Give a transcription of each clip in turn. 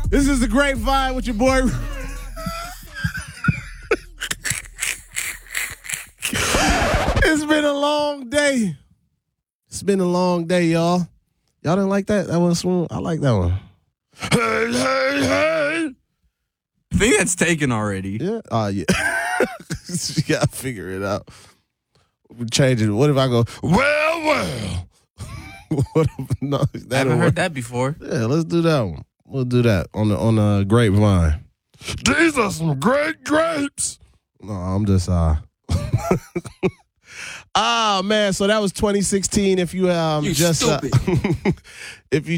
This is the Grapevine with your boy. It's been a long day. It's been a long day, y'all. Y'all didn't like that? That was smooth. I like that one. Hey, hey, hey. I think that's taken already. Yeah. Yeah. You gotta figure it out. We change it. What if I go, well? What if, no, I haven't heard that before. Yeah, let's do that one. We'll do that on the Grapevine. These are some great grapes. No, I'm just man, so that was 2016. If you just if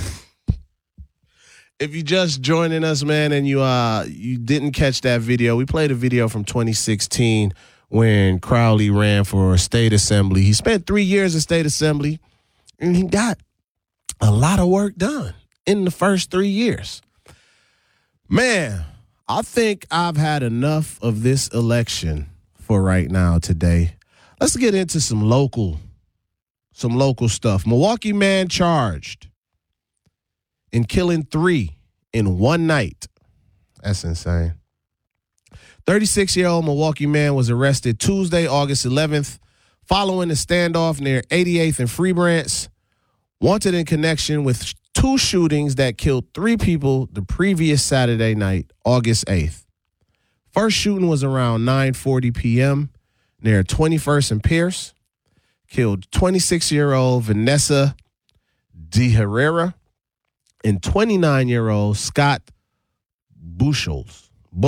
you just joining us, man, and you didn't catch that video, we played a video from 2016 when Crowley ran for state assembly. He spent 3 years in state assembly, and he got a lot of work done in the first 3 years. Man, I think I've had enough of this election for right now today. Let's get into some local stuff. Milwaukee man charged in killing 3 in one night. That's insane. 36-year-old Milwaukee man was arrested Tuesday, August 11th, following a standoff near 88th and Free Branch, wanted in connection with 2 shootings that killed 3 people the previous Saturday night, August 8th. First shooting was around 9:40 p.m. near 21st and Pierce. Killed 26-year-old Vanessa De Herrera and 29-year-old Scott Bushels.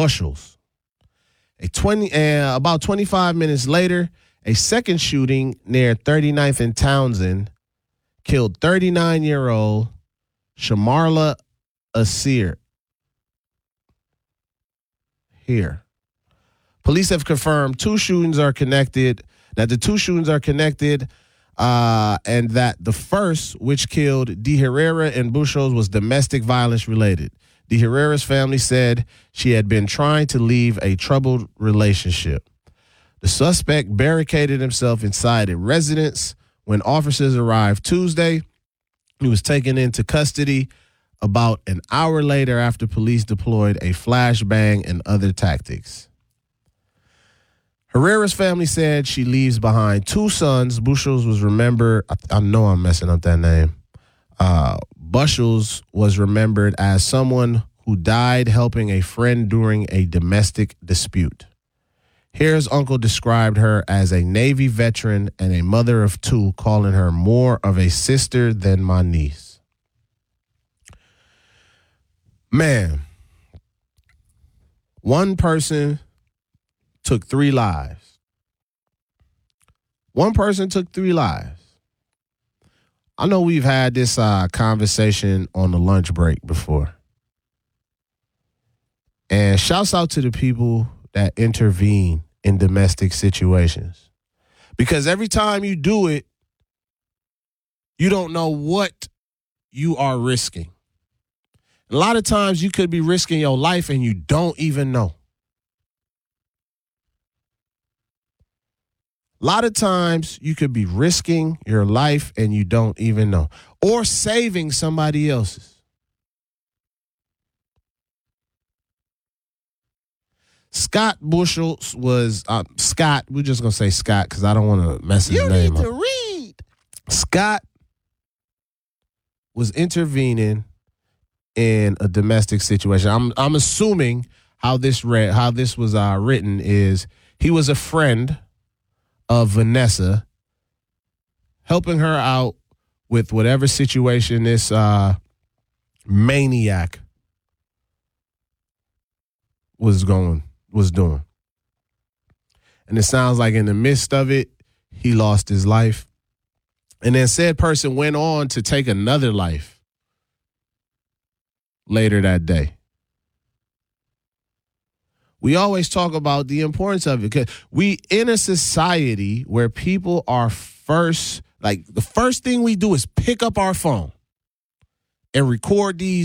About 25 minutes later, a second shooting near 39th and Townsend killed 39-year-old Shamarla Asir. Here. Police have confirmed 2 shootings are connected, and that the first, which killed De Herrera and Bushels, was domestic violence related. De Herrera's family said she had been trying to leave a troubled relationship. The suspect barricaded himself inside a residence when officers arrived Tuesday. He was taken into custody about an hour later after police deployed a flashbang and other tactics. Herrera's family said she leaves behind 2 sons. Bushels was remembered. I know I'm messing up that name. Bushels was remembered as someone who died helping a friend during a domestic dispute. Here's uncle described her as a Navy veteran and a mother of 2, calling her more of a sister than my niece. Man, one person took 3 lives. One person took 3 lives. I know we've had this conversation on the lunch break before. And shouts out to the people that intervene in domestic situations. Because every time you do it, you don't know what you are risking. A lot of times you could be risking your life and you don't even know. A lot of times you could be risking your life and you don't even know. Or saving somebody else's. Scott Bushels was, Scott, we're just going to say Scott because I don't want to mess his name up. You need to read. Scott was intervening in a domestic situation. I'm assuming how this was written is he was a friend of Vanessa, helping her out with whatever situation this maniac was doing. And it sounds like in the midst of it, he lost his life. And then said person went on to take another life later that day. We always talk about the importance of it because we in a society where people are the first thing we do is pick up our phone and record these